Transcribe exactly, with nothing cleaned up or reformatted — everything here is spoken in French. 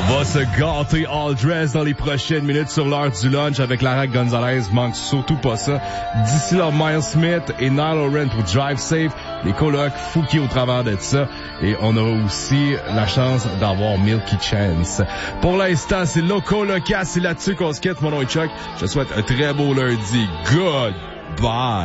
On va se gâter all dress dans les prochaines minutes sur l'heure du lunch avec Lara Gonzalez. Manque surtout pas ça. D'ici là, Miles Smith et Niall Horan pour Drive Safe. Les colocs Fouki au travers de ça. Et on aura aussi la chance d'avoir Milky Chance. Pour l'instant, c'est Loco Loca. C'est là-dessus qu'on se quitte. Mon nom est Chuck. Je te souhaite un très beau lundi. Goodbye.